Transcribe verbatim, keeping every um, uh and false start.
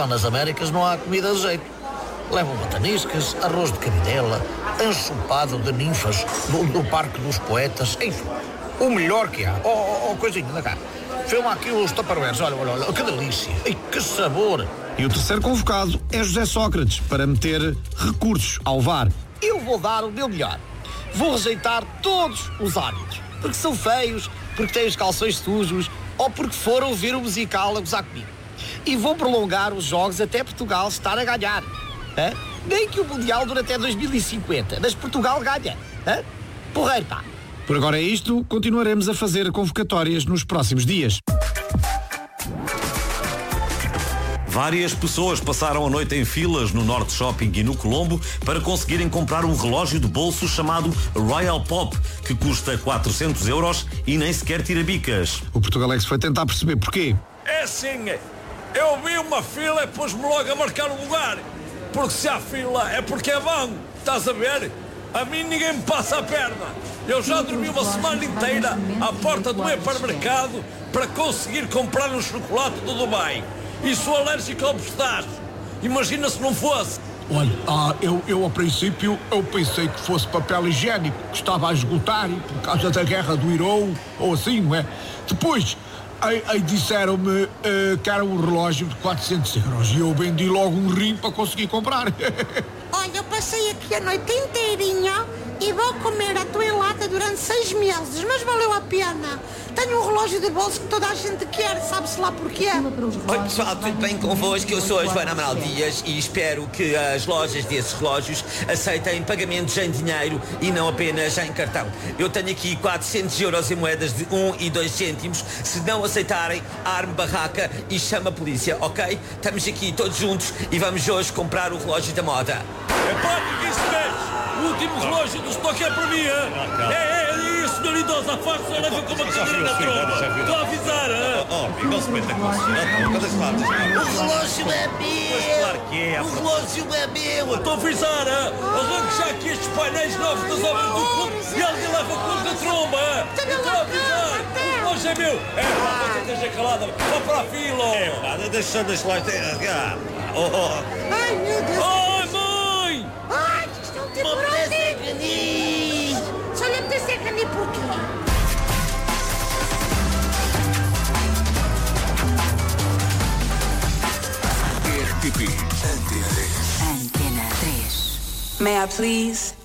lá nas Américas não há comida de jeito. Levam bataniscas, arroz de cabidela, ensopado de ninfas no, no Parque dos Poetas, enfim, o melhor que há. Oh, oh, oh coisinha, da cá. Filma aqui os tupperwares, olha, olha, olha, que delícia. E que sabor. E o terceiro convocado é José Sócrates, para meter recursos ao V A R. Eu vou dar o meu melhor. Vou rejeitar todos os árbitros, porque são feios, porque têm os calções sujos ou porque foram ver o musical a gozar comigo. E vou prolongar os jogos até Portugal estar a ganhar. Hã? Nem que o Mundial dure até dois mil e cinquenta, mas Portugal ganha. Hã? Porreiro, pá. Por agora é isto, continuaremos a fazer convocatórias nos próximos dias. Várias pessoas passaram a noite em filas no Norte Shopping e no Colombo para conseguirem comprar um relógio de bolso chamado Royal Pop, que custa quatrocentos euros e nem sequer tira bicas. O Portugalex foi tentar perceber porquê. É assim, eu vi uma fila e pus-me logo a marcar o lugar. Porque se há fila é porque é bom, estás a ver? A mim ninguém me passa a perna. Eu já dormi uma semana inteira à porta do hipermercado para conseguir comprar um chocolate do Dubai. E sou alérgico ao pistache. Imagina se não fosse. Olha, ah, eu, eu a princípio eu pensei que fosse papel higiênico, que estava a esgotar por causa da guerra do Irão, ou assim, não é? Depois, aí, aí disseram-me uh, que era um relógio de quatrocentos euros e eu vendi logo um rim para conseguir comprar. Olha, eu passei aqui a noite inteirinha e vou comer a tua lata durante seis meses, mas valeu a pena. Tenho um relógio de bolso que toda a gente quer, sabe-se lá porquê. Oi pessoal, tudo bem convosco? Eu sou a Joana Amaral Dias e espero que as lojas desses relógios aceitem pagamentos em dinheiro e não apenas em cartão. Eu tenho aqui quatrocentos euros em moedas de um e dois cêntimos. Se não aceitarem, arme barraca e chama a polícia, ok? Estamos aqui todos juntos e vamos hoje comprar o relógio da moda. É pá, ninguém se mexe. O último relógio do estoque é para mim, é? É, é, é, senhor idoso, a farsa leva com uma cadeira na tromba. Estou a avisar, é? Oh, igual se mete a O relógio é meu! Claro que é. O relógio é meu! Estou a avisar, é? Arranque já aqui estes painéis novos das obras do clube e alguém leva com os na tromba, é? Estou a avisar! O relógio é meu! É, pá, você esteja calada, vá para a fila! É, pá, deixa, deixa lá. Oh, oh. Ai, meu Deus! Ai, mãe! Ai, isto é um tempo Só lhe apetece canis por quê? R T P Antena três. Antena três. May I please?